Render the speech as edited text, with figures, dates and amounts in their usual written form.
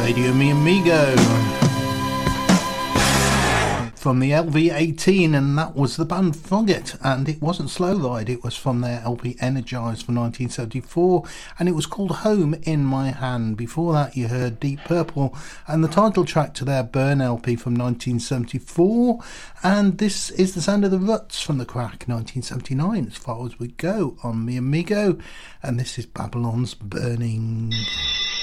Radio Mi Amigo from the LV18, and that was the band Fogget, and it wasn't Slow Ride, it was from their LP Energized from 1974, and it was called Home in My Hand. Before that you heard Deep Purple and the title track to their Burn LP from 1974, and this is the sound of the Ruts from the Crack 1979 as far as we go on Mi Amigo, and this is Babylon's Burning.